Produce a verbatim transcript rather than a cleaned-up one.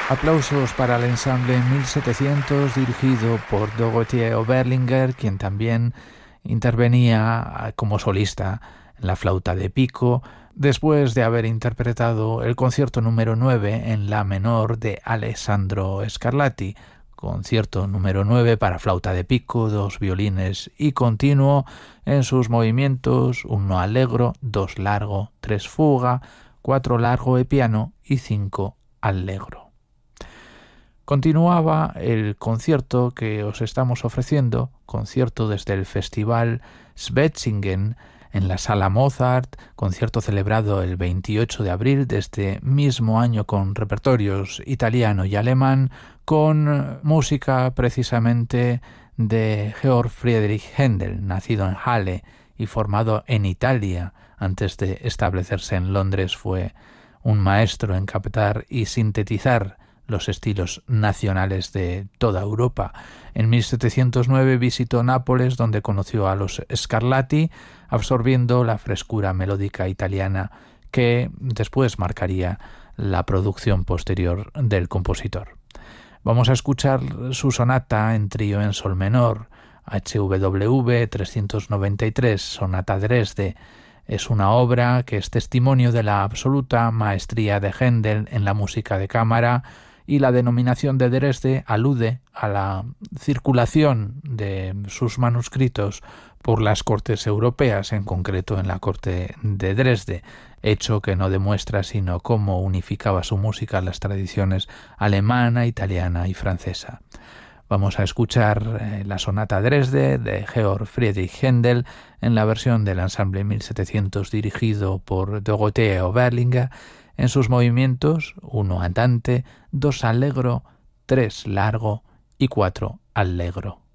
Aplausos para el ensamble mil setecientos dirigido por Dorothea Oberlinger, quien también intervenía como solista en la flauta de pico, después de haber interpretado el concierto número nueve en la menor de Alessandro Scarlatti, concierto número nueve para flauta de pico, dos violines y continuo en sus movimientos uno allegro, dos largo, tres fuga, cuatro largo e piano y cinco allegro. Continuaba el concierto que os estamos ofreciendo, concierto desde el Festival Schwetzingen en la Sala Mozart, concierto celebrado el veintiocho de abril de este mismo año con repertorios italiano y alemán, con música precisamente de Georg Friedrich Händel, nacido en Halle y formado en Italia antes de establecerse en Londres. Fue un maestro en captar y sintetizar los estilos nacionales de toda Europa. En mil setecientos nueve visitó Nápoles, donde conoció a los Scarlatti, absorbiendo la frescura melódica italiana que después marcaría la producción posterior del compositor. Vamos a escuchar su sonata en trío en sol menor, H W V trescientos noventa y tres, Sonata Dresde. Es una obra que es testimonio de la absoluta maestría de Händel en la música de cámara, y la denominación de Dresde alude a la circulación de sus manuscritos por las cortes europeas, en concreto en la corte de Dresde, hecho que no demuestra sino cómo unificaba su música a las tradiciones alemana, italiana y francesa. Vamos a escuchar eh, la sonata Dresde de Georg Friedrich Händel en la versión del ensamble mil setecientos dirigido por Dorothea Oberlinger, en sus movimientos uno andante, dos allegro, tres largo y cuatro allegro.